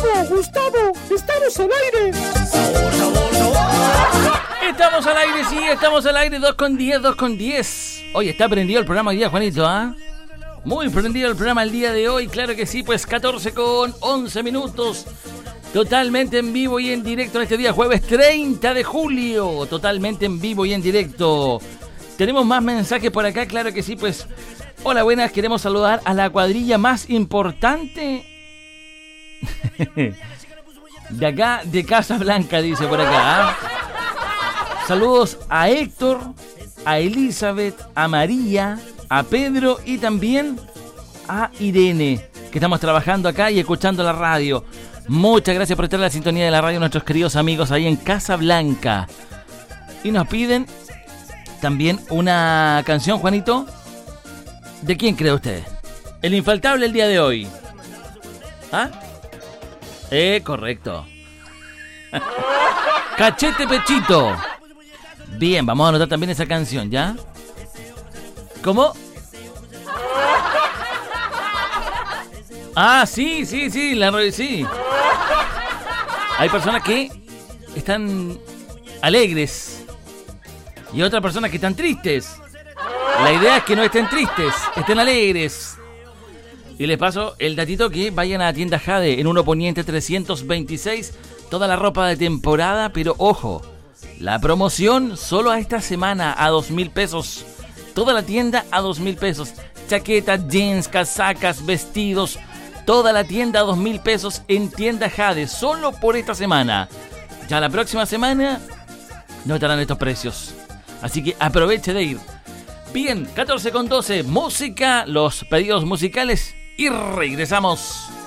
Gustavo, estamos al aire. Sabor, sabor, sabor. Estamos al aire, sí, estamos al aire. 2:10, 2:10. Oye, está prendido el programa hoy día, Juanito, ¿ah? Muy prendido el programa el día de hoy, claro que sí, pues 14:11. Totalmente en vivo y en directo en este día, jueves 30 de julio. Totalmente en vivo y en directo. Tenemos más mensajes por acá, claro que sí, pues. Hola, buenas, queremos saludar a la cuadrilla más importante de acá, de Casa Blanca, dice por acá, ¿eh? Saludos a Héctor, a Elizabeth, a María, a Pedro y también a Irene, que estamos trabajando acá y escuchando la radio. Muchas gracias por estar en la sintonía de la radio, nuestros queridos amigos ahí en Casa Blanca. Y nos piden también una canción, Juanito. ¿De quién cree usted? El infaltable el día de hoy. ¿Ah? Correcto. Cachete Pechito. Bien, vamos a anotar también esa canción, ¿ya? ¿Cómo? Ah, sí, sí. Hay personas que están alegres y otras personas que están tristes. La idea es que no estén tristes, estén alegres. Y les paso el datito que vayan a la tienda Jade en 1 Poniente 326. Toda la ropa de temporada, pero ojo, la promoción solo a esta semana a 2,000 pesos. Toda la tienda a 2,000 pesos. Chaquetas, jeans, casacas, vestidos. Toda la tienda a 2,000 pesos en tienda Jade, solo por esta semana. Ya la próxima semana no estarán estos precios. Así que aproveche de ir. Bien, 14:12, música, los pedidos musicales y regresamos.